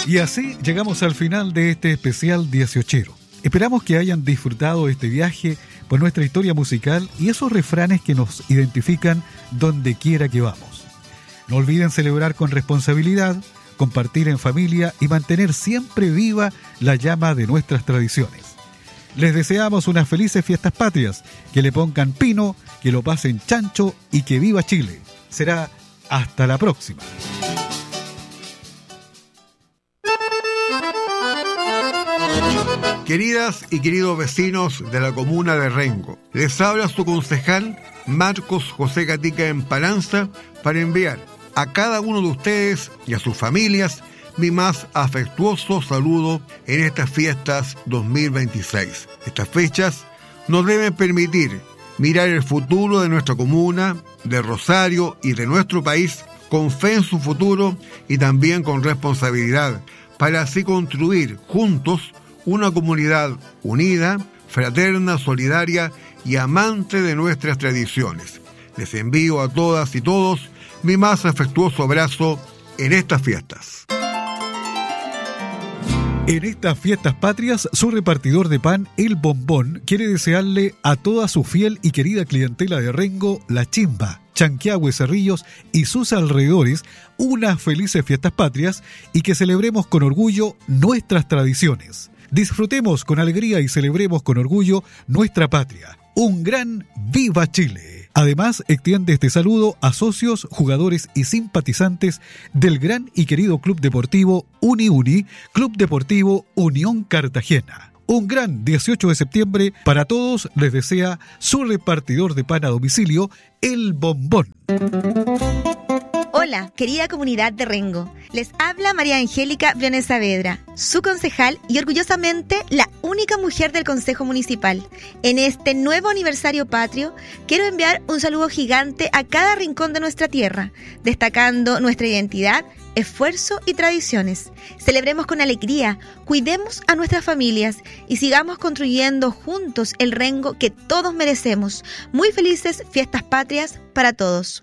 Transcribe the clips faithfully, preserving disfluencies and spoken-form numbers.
Y así llegamos al final de este especial dieciochero. Esperamos que hayan disfrutado este viaje por nuestra historia musical y esos refranes que nos identifican donde quiera que vamos. No olviden celebrar con responsabilidad, compartir en familia y mantener siempre viva la llama de nuestras tradiciones. Les deseamos unas felices fiestas patrias, que le pongan pino, que lo pasen chancho y que viva Chile. Será hasta la próxima. Queridas y queridos vecinos de la comuna de Rengo, les habla su concejal Marcos José Gatica Emparanza para enviar a cada uno de ustedes y a sus familias mi más afectuoso saludo en estas fiestas dos mil veintiséis. Estas fechas nos deben permitir mirar el futuro de nuestra comuna, de Rosario y de nuestro país con fe en su futuro y también con responsabilidad, para así construir juntos una comunidad unida, fraterna, solidaria y amante de nuestras tradiciones. Les envío a todas y todos mi más afectuoso abrazo en estas fiestas. En estas fiestas patrias, su repartidor de pan, El Bombón, quiere desearle a toda su fiel y querida clientela de Rengo, La Chimba, Chanquiahue, Cerrillos y sus alrededores unas felices fiestas patrias y que celebremos con orgullo nuestras tradiciones. Disfrutemos con alegría y celebremos con orgullo nuestra patria. Un gran ¡Viva Chile! Además, extiende este saludo a socios, jugadores y simpatizantes del gran y querido Club Deportivo Uni Uni, Club Deportivo Unión Cartagena. Un gran dieciocho de septiembre para todos les desea su repartidor de pan a domicilio, El Bombón. Hola, querida comunidad de Rengo. Les habla María Angélica Briones Saavedra, su concejal y orgullosamente la única mujer del Consejo Municipal. En este nuevo aniversario patrio, quiero enviar un saludo gigante a cada rincón de nuestra tierra, destacando nuestra identidad, esfuerzo y tradiciones. Celebremos con alegría, cuidemos a nuestras familias y sigamos construyendo juntos el Rengo que todos merecemos. Muy felices fiestas patrias para todos.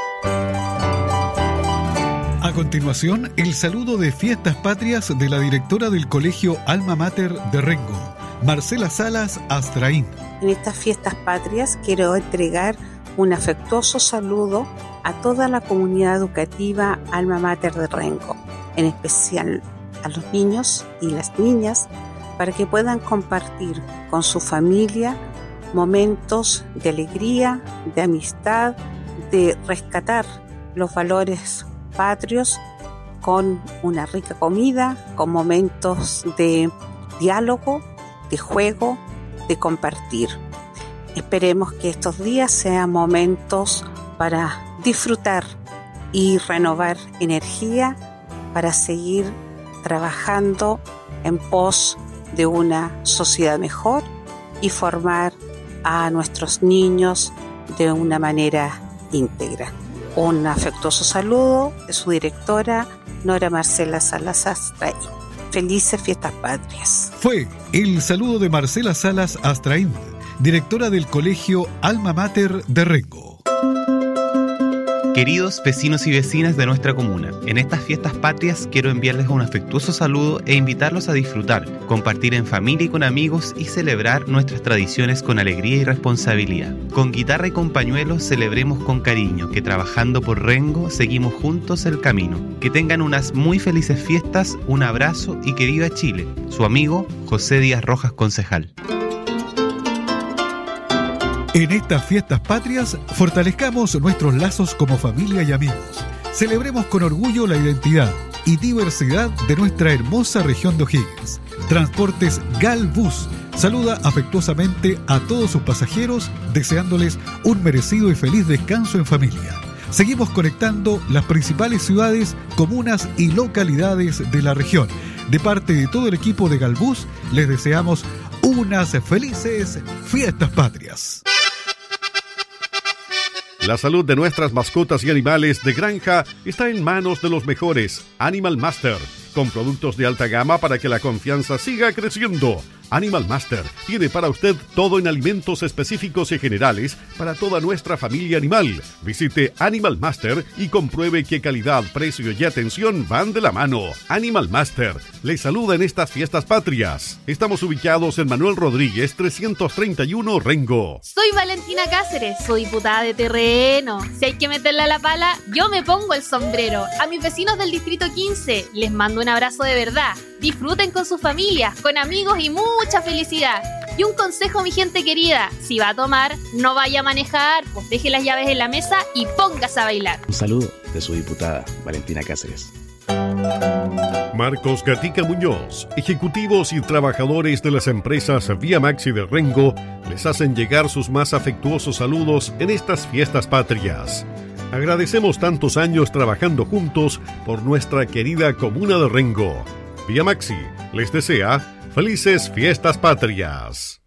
A continuación, el saludo de fiestas patrias de la directora del Colegio Alma Mater de Rengo, Marcela Salas Astraín. En estas fiestas patrias quiero entregar un afectuoso saludo a toda la comunidad educativa Alma Mater de Rengo, en especial a los niños y las niñas, para que puedan compartir con su familia momentos de alegría, de amistad, de rescatar los valores patrios con una rica comida, con momentos de diálogo, de juego, de compartir. Esperemos que estos días sean momentos para disfrutar y renovar energía para seguir trabajando en pos de una sociedad mejor y formar a nuestros niños de una manera íntegra. Un afectuoso saludo de su directora, Nora Marcela Salas Astraín. Felices fiestas patrias. Fue el saludo de Marcela Salas Astraín, directora del Colegio Alma Mater de Rengo. Queridos vecinos y vecinas de nuestra comuna, en estas fiestas patrias quiero enviarles un afectuoso saludo e invitarlos a disfrutar, compartir en familia y con amigos y celebrar nuestras tradiciones con alegría y responsabilidad. Con guitarra y con pañuelos celebremos con cariño, que trabajando por Rengo seguimos juntos el camino. Que tengan unas muy felices fiestas, un abrazo y que viva Chile. Su amigo José Díaz Rojas, concejal. En estas fiestas patrias, fortalezcamos nuestros lazos como familia y amigos. Celebremos con orgullo la identidad y diversidad de nuestra hermosa región de O'Higgins. Transportes Galbus saluda afectuosamente a todos sus pasajeros, deseándoles un merecido y feliz descanso en familia. Seguimos conectando las principales ciudades, comunas y localidades de la región. De parte de todo el equipo de Galbus, les deseamos unas felices fiestas patrias. La salud de nuestras mascotas y animales de granja está en manos de los mejores. Animal Master, con productos de alta gama para que la confianza siga creciendo. Animal Master tiene para usted todo en alimentos específicos y generales para toda nuestra familia animal. Visite Animal Master y compruebe que calidad, precio y atención van de la mano. Animal Master les saluda en estas fiestas patrias. Estamos ubicados en Manuel Rodríguez trescientos treinta y uno Rengo. Soy Valentina Cáceres, soy diputada de terreno. Si hay que meterle a la pala, yo me pongo el sombrero. A mis vecinos del Distrito quince les mando un abrazo de verdad. Disfruten con sus familias, con amigos y mucha felicidad. Y un consejo, mi gente querida, si va a tomar, no vaya a manejar, pues deje las llaves en la mesa y póngase a bailar. Un saludo de su diputada, Valentina Cáceres. Marcos Gatica Muñoz, ejecutivos y trabajadores de las empresas Vía Maxi de Rengo, les hacen llegar sus más afectuosos saludos en estas fiestas patrias. Agradecemos tantos años trabajando juntos por nuestra querida comuna de Rengo. Vía Maxi les desea felices fiestas patrias.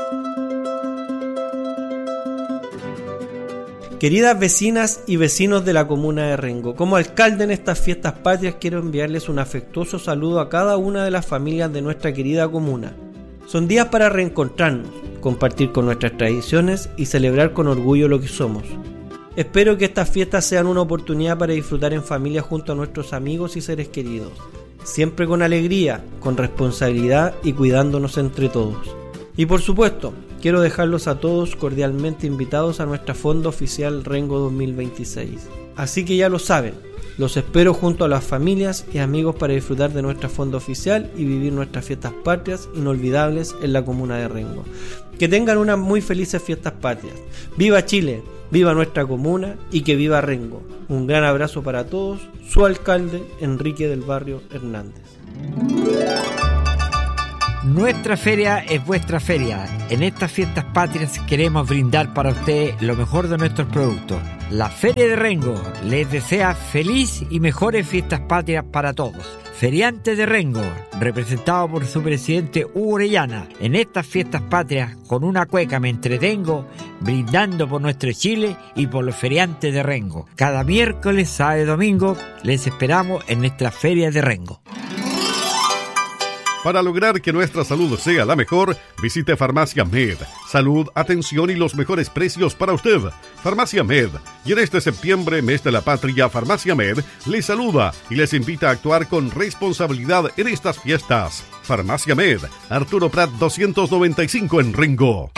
Queridas vecinas y vecinos de la comuna de Rengo, como alcalde en estas fiestas patrias quiero enviarles un afectuoso saludo a cada una de las familias de nuestra querida comuna. Son días para reencontrarnos, compartir con nuestras tradiciones y celebrar con orgullo lo que somos. Espero que estas fiestas sean una oportunidad para disfrutar en familia junto a nuestros amigos y seres queridos, siempre con alegría, con responsabilidad y cuidándonos entre todos. Y por supuesto, quiero dejarlos a todos cordialmente invitados a nuestra Fonda Oficial Rengo dos mil veintiséis. Así que ya lo saben, los espero junto a las familias y amigos para disfrutar de nuestra Fonda Oficial y vivir nuestras fiestas patrias inolvidables en la comuna de Rengo. Que tengan unas muy felices fiestas patrias. ¡Viva Chile! ¡Viva nuestra comuna! Y que viva Rengo. Un gran abrazo para todos. Su alcalde, Enrique del Barrio Hernández. Nuestra feria es vuestra feria. En estas fiestas patrias queremos brindar para usted lo mejor de nuestros productos. La Feria de Rengo les desea feliz y mejores fiestas patrias para todos. Feriante de Rengo, representado por su presidente Hugo Orellana. En estas fiestas patrias, con una cueca me entretengo, brindando por nuestro Chile y por los feriantes de Rengo. Cada miércoles, sábado y domingo les esperamos en nuestra Feria de Rengo. Para lograr que nuestra salud sea la mejor, visite Farmacia Med. Salud, atención y los mejores precios para usted. Farmacia Med. Y en este septiembre, mes de la patria, Farmacia Med les saluda y les invita a actuar con responsabilidad en estas fiestas. Farmacia Med, Arturo Prat doscientos noventa y cinco en Rengo.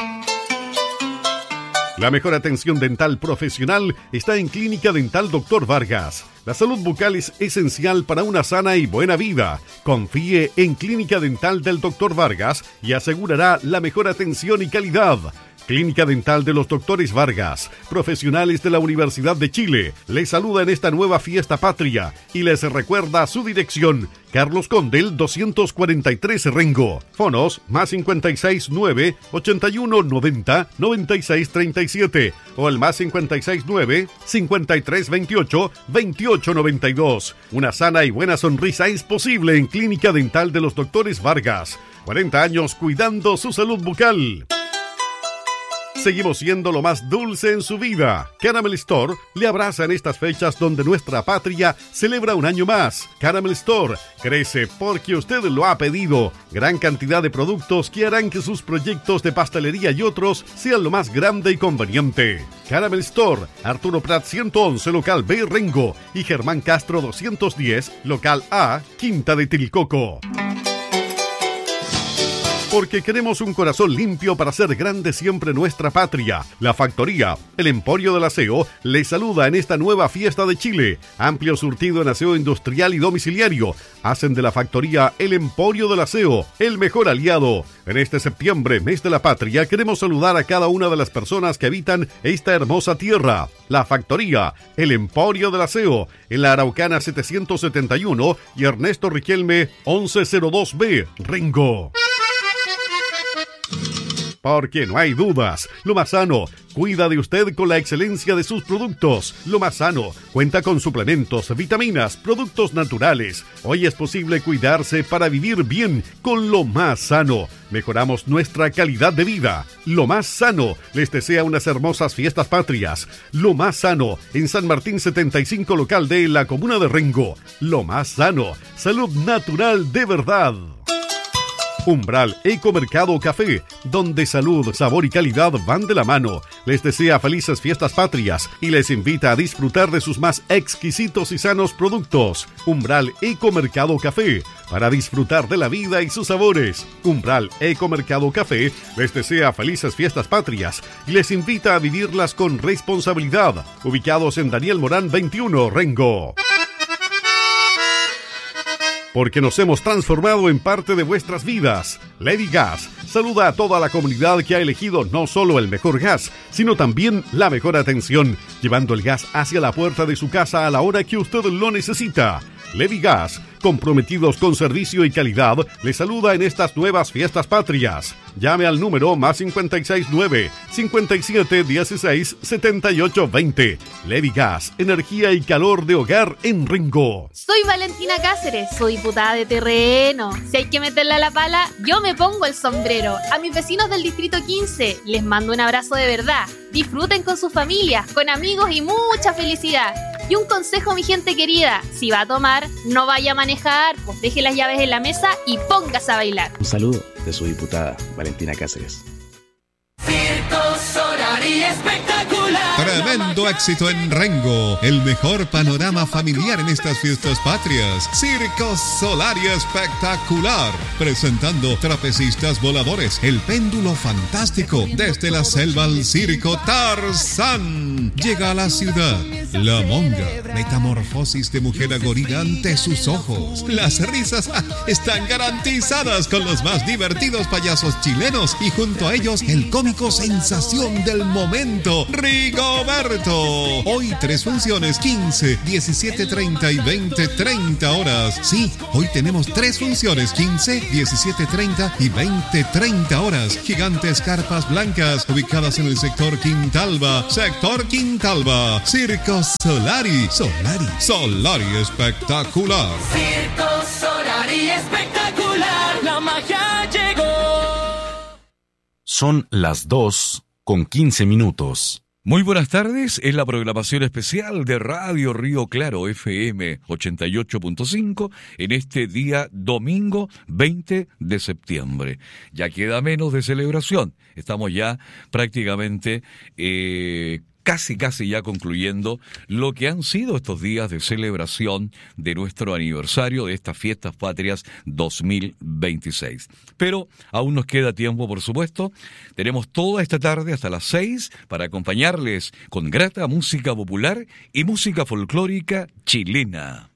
La mejor atención dental profesional está en Clínica Dental Doctor Vargas. La salud bucal es esencial para una sana y buena vida. Confíe en Clínica Dental del Doctor Vargas y asegurará la mejor atención y calidad. Clínica Dental de los Doctores Vargas, profesionales de la Universidad de Chile, les saluda en esta nueva fiesta patria y les recuerda su dirección. Carlos Condel doscientos cuarenta y tres Rengo. Fonos más cincuenta y seis nueve, ochenta y uno noventa, noventa y seis treinta y siete o el más cincuenta y seis nueve, cincuenta y tres veintiocho, veintiocho noventa y dos. Una sana y buena sonrisa es posible en Clínica Dental de los Doctores Vargas. cuarenta años cuidando su salud bucal. Seguimos siendo lo más dulce en su vida. Caramel Store le abraza en estas fechas donde nuestra patria celebra un año más. Caramel Store crece porque usted lo ha pedido. Gran cantidad de productos que harán que sus proyectos de pastelería y otros sean lo más grande y conveniente. Caramel Store, Arturo Prat ciento once, local B, Rengo, y Germán Castro doscientos diez, local A, Quinta de Tilcoco. Porque queremos un corazón limpio para hacer grande siempre nuestra patria. La Factoría, el Emporio del Aseo, les saluda en esta nueva fiesta de Chile. Amplio surtido en aseo industrial y domiciliario. Hacen de la Factoría el Emporio del Aseo, el mejor aliado. En este septiembre, mes de la patria, queremos saludar a cada una de las personas que habitan esta hermosa tierra. La Factoría, el Emporio del Aseo, en la Araucana setecientos setenta y uno y Ernesto Riquelme once cero dos B, Rengo. Porque no hay dudas, Lo Más Sano cuida de usted con la excelencia de sus productos. Lo Más Sano cuenta con suplementos, vitaminas, productos naturales. Hoy es posible cuidarse para vivir bien con Lo Más Sano. Mejoramos nuestra calidad de vida. Lo Más Sano les desea unas hermosas fiestas patrias. Lo Más Sano en San Martín setenta y cinco, local de la comuna de Rengo. Lo Más Sano, salud natural de verdad. Umbral Ecomercado Café, donde salud, sabor y calidad van de la mano. Les desea felices fiestas patrias y les invita a disfrutar de sus más exquisitos y sanos productos. Umbral Ecomercado Café, para disfrutar de la vida y sus sabores. Umbral Ecomercado Café les desea felices fiestas patrias y les invita a vivirlas con responsabilidad. Ubicados en Daniel Morán veintiuno, Rengo. Porque nos hemos transformado en parte de vuestras vidas. Lady Gas saluda a toda la comunidad que ha elegido no solo el mejor gas, sino también la mejor atención, llevando el gas hacia la puerta de su casa a la hora que usted lo necesita. Lady Gas, comprometidos con servicio y calidad, le saluda en estas nuevas fiestas patrias. Llame al número más cincuenta y seis nueve, cincuenta y siete, dieciséis, setenta y ocho, veinte. Lady Gas, energía y calor de hogar en Rengo. Soy Valentina Cáceres, soy diputada de terreno. Si hay que meterle a la pala, yo me pongo el sombrero. A mis vecinos del Distrito quince, les mando un abrazo de verdad. Disfruten con sus familias, con amigos y mucha felicidad. Y un consejo, mi gente querida, si va a tomar, no vaya a manejar, pues deje las llaves en la mesa y póngase a bailar. Un saludo de su diputada, Valentina Cáceres. Circo Solari espectacular. Tremendo éxito en Rengo. El mejor panorama familiar en estas fiestas patrias. Circo Solari espectacular. Presentando trapecistas voladores. El péndulo fantástico. Desde la selva al circo Tarzán. Llega a la ciudad. La monga. Metamorfosis de mujer a gorila ante sus ojos. Las risas ¡ja! Están garantizadas con los más divertidos payasos chilenos. Y junto a ellos el cómico sensación del momento, Rigoberto. Hoy tres funciones, quince, diecisiete treinta y veinte treinta horas. Sí, hoy tenemos tres funciones, quince, diecisiete treinta y veinte treinta horas. Gigantes carpas blancas ubicadas en el sector Quintalba. Sector Quintalba. Circo Solari. Solari. Solari espectacular. Circo Solari espectacular. La magia llegó. Son las dos con quince minutos. Muy buenas tardes, es la programación especial de Radio Río Claro F M ochenta y ocho punto cinco en este día domingo veinte de septiembre. Ya queda menos de celebración, estamos ya prácticamente eh, casi casi ya concluyendo lo que han sido estos días de celebración de nuestro aniversario de estas fiestas patrias dos mil veintiséis. Pero aún nos queda tiempo, por supuesto. Tenemos toda esta tarde hasta las seis para acompañarles con grata música popular y música folclórica chilena.